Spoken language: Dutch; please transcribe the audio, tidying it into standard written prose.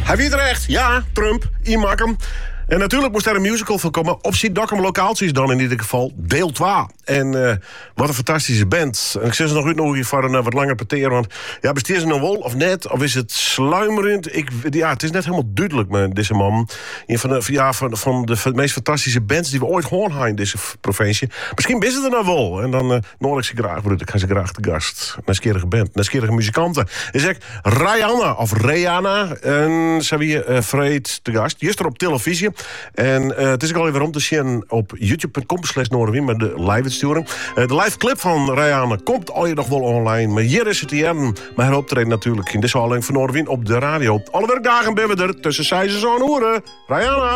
Hij wie terecht? Ja, Trump, I-mak hem. En natuurlijk moest er een musical van komen. Op Sint-Dokkum locaties dan in ieder geval. Deel 2. En wat een fantastische band. En ik zet ze nog uitnodigen voor een wat langer partij. Want ja, besteed ze nou wel of net? Of is het sluimerend? Het is net helemaal duidelijk met deze man. Een van de meest fantastische bands die we ooit horen hebben in deze provincie. Misschien wist het er nou wel. En dan nodig ik ze graag. Ik ga ze graag te gast. Neskerige band. Neskerige muzikanten. Is echt Rihanna. En ze weer Vreed te gast. Juist op televisie. En het is ook al even om te zien op youtube.com/Noorderwind met de live-uitsturing. De live clip van Rihanna komt al je nog wel online. Maar hier is het hier. Maar hij optreden natuurlijk in deze alleen van Noorderwind op de radio. Alle werkdagen ben we er tussen 6 en zo'n uur. Rihanna.